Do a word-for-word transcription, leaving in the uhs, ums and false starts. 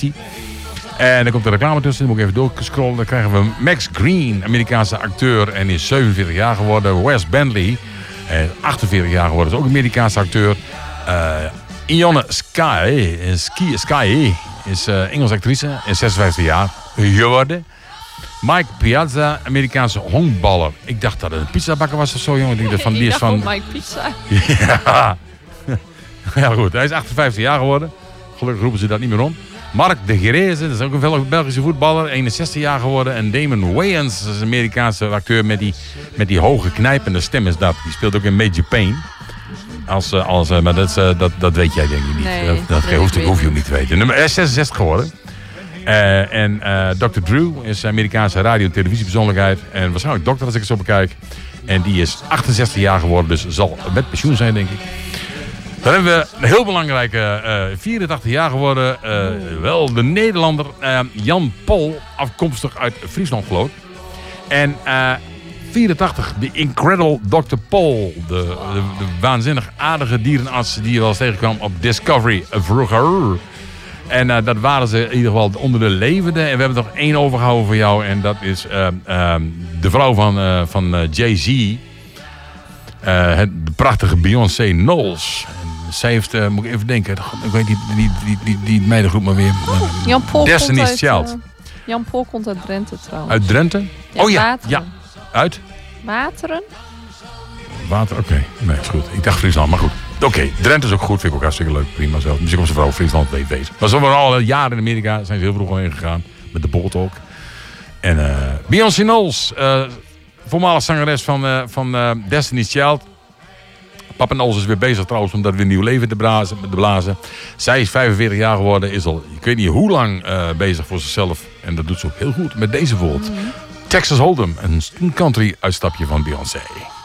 hij. En dan komt de reclame tussen, dan moet ik even doorscrollen. Dan krijgen we Max Green, Amerikaanse acteur en is zevenenveertig jaar geworden. Wes Bentley, eh, achtenveertig jaar geworden, is ook een Amerikaanse acteur. Uh, Ionne Sky, Sky, Sky is uh, Engelse actrice, is zesenvijftig jaar geworden. Mike Piazza, Amerikaanse honkballer. Ik dacht dat het een pizzabakker was of zo, jongen. Die van, die ik is van... Mike Pizza. Ja. Ja, goed. Hij is achtenvijftig jaar geworden. Gelukkig roepen ze dat niet meer om. Mark de Gereze, dat is ook een Belgische voetballer, eenenzestig jaar geworden. En Damon Wayans, dat is een Amerikaanse acteur met die, met die hoge knijpende stem is dat. Die speelt ook in Major Payne. Als, als, maar dat, dat, dat weet jij denk ik niet. Nee, dat dat nee, hoeft, ik hoef je ook niet. niet te weten. Nummer, hij is zesenzestig geworden. Uh, en uh, dokter Drew is een Amerikaanse radio- en televisiepersoonlijkheid. En waarschijnlijk dokter als ik het zo bekijk. En die is achtenzestig jaar geworden, dus zal met pensioen zijn denk ik. Dan hebben we een heel belangrijke uh, vierentachtig jaar geworden. Uh, wel de Nederlander uh, Jan Pol, afkomstig uit Friesland geloof ik. En uh, vierentachtig, de Incredible dokter Pol. De, de, de waanzinnig aardige dierenarts die je wel eens tegenkwam op Discovery vroeger. En uh, dat waren ze in ieder geval onder de levenden. En we hebben er nog één overgehouden voor jou. En dat is uh, uh, de vrouw van, uh, van uh, Jay-Z. Uh, het, de prachtige Beyoncé Knowles. En zij heeft, uh, moet ik even denken. Ik weet die, die, die, die, die meidengroep maar weer. Uh, Jan Pol Destiny's komt uit, Child. Uh, Jan Pol komt uit Drenthe trouwens. Uit Drenthe? Ja, oh ja, Wateren. ja. Uit? Wateren? Water, oké. Okay. Nee, is goed. Ik dacht Friesland, maar goed. Oké, okay. Drenthe is ook goed. Vind ik ook hartstikke leuk. Prima zo. Misschien komt ze vooral Friesland weet wezen. Maar zo waren al jaren in Amerika. Zijn ze heel vroeg al heen gegaan. Met de boot ook. En uh, Beyoncé Knowles. Uh, voormalig zangeres van, uh, van uh, Destiny's Child. Papa Knowles is weer bezig trouwens om dat weer nieuw leven te blazen, te blazen. Zij is vijfenveertig jaar geworden. Is al, ik weet niet hoe lang uh, bezig voor zichzelf. En dat doet ze ook heel goed met deze woord. Mm-hmm. Texas Hold'em. Een country uitstapje van Beyoncé.